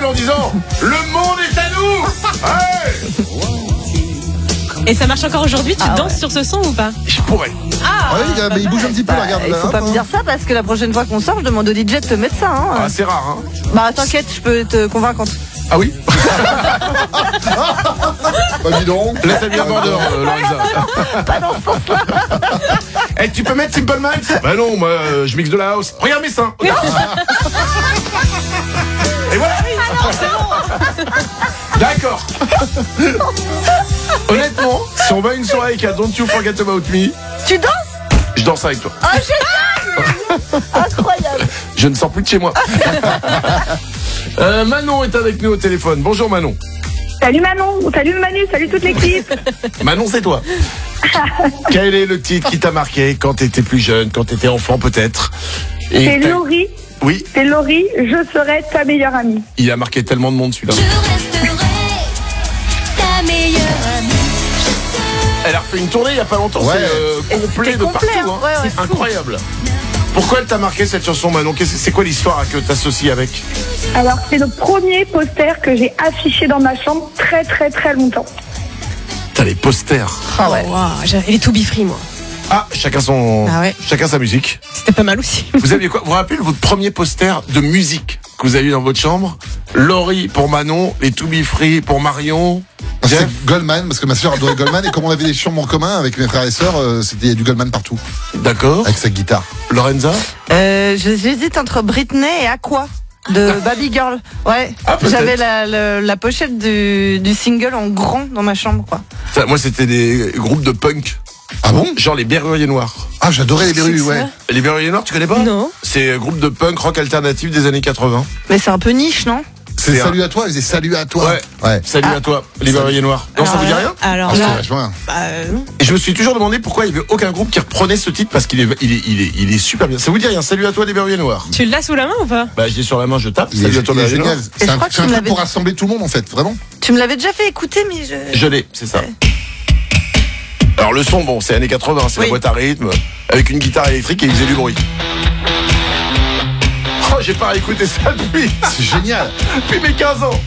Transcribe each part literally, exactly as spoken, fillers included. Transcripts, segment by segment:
en disant le monde est à nous. Ouais. Et ça marche encore aujourd'hui, tu Ah danses ouais. sur ce son ou pas? Je pourrais. Ah, Ouais, il, y a- mais il bouge un petit peu, Bah, regarde. il là, faut hop, pas me hein. dire ça parce que la prochaine fois qu'on sort, je demande au D J de te mettre ça. Hein. Ah, c'est rare, hein. Bah t'inquiète, je peux te convaincre. Ah oui. Bah, dis donc. Laisse-la bien border, euh, Lorenza. Pas dans ce sens-là. Eh, tu peux mettre Simple Minds? Bah non, moi, euh, je mixe de la house. Regarde mes seins. Et voilà. D'accord. Honnêtement, si on va à une soirée avec un Don't You Forget About Me, Tu danses? je danse avec toi. Ah génial. Incroyable. Je ne sors plus de chez moi. Euh, Manon est avec nous au téléphone. Bonjour Manon. Salut Manon, salut Manu, salut toute l'équipe. Manon, c'est toi. Quel est le titre qui t'a marqué quand t'étais plus jeune, quand t'étais enfant peut-être? Et C'est t'as- Laurie, Oui, c'est Laurie, je serai ta meilleure amie. il a marqué tellement de monde celui-là. Je resterai ta meilleure amie. Elle a refait une tournée il y a pas longtemps. Ouais. C'est euh, Et complet c'était de complet, partout. hein. hein. Ouais, ouais. C'est incroyable. Pourquoi elle t'a marqué cette chanson, Manon? Qu'est-ce- C'est quoi l'histoire que t'associes avec? Alors c'est le premier poster que j'ai affiché dans ma chambre très très très longtemps. T'as les posters. Ah ouais. wow, j'ai- elle est to be free, moi. Ah, chacun son, Ah ouais. chacun sa musique. C'était pas mal aussi. Vous aviez quoi? Vous vous rappelez votre premier poster de musique que vous avez eu dans votre chambre? Laurie pour Manon, les To Be Free pour Marion. C'est Jeff. Goldman, parce que ma soeur adorait Goldman, et comme on avait des chambres en commun avec mes frères et sœurs, euh, c'était du Goldman partout, D'accord. avec sa guitare. Lorenza. Euh, je- J'hésite entre Britney et Aqua de Baby Girl. Ouais. Ah, peut-être. J'avais la, la, la pochette du, du single en grand dans ma chambre, quoi. Ça, moi, c'était des groupes de punk. Ah bon? Genre les Berruriers Noirs. Ah, j'adorais les Berus, C'est ouais. ça. Les Berruriers Noirs, tu connais pas? Non. C'est un groupe de punk rock alternatif des années quatre-vingts. Mais c'est un peu niche, non? C'est C'est salut à toi, elle faisait salut à toi. Ouais. Ouais. Salut Ah. à toi, les Berruriers Noirs. Non, ça Alors vous dit là- rien? Alors Ah, c'était là, vachement bien. bah, euh, non. Et je me suis toujours demandé pourquoi il n'y avait aucun groupe qui reprenait ce titre parce qu'il est, il est, il est, il est super bien. Ça vous dit rien? Salut à toi, les Berruriers Noirs. Tu l'as sous la main ou pas? Bah, j'ai sur la main, je tape. Il est, Salut à toi, il est les Berruriers génial. Noirs. C'est je un, crois que c'est un tu me truc l'avais pour dit. rassembler tout le monde, en fait, vraiment. Tu me l'avais déjà fait écouter, mais je. Je l'ai, c'est ça. Ouais. Alors, le son, bon, c'est années quatre-vingts, c'est Oui. la boîte à rythme, avec une guitare électrique et il faisait du bruit. Oh, j'ai pas écouté ça depuis, C'est génial. depuis mes quinze ans.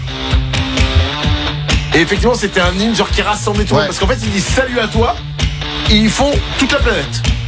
Et effectivement, c'était un hymne genre qui rassemblait tout le Ouais. monde. Parce qu'en fait, ils disent salut à toi, et ils font toute la planète.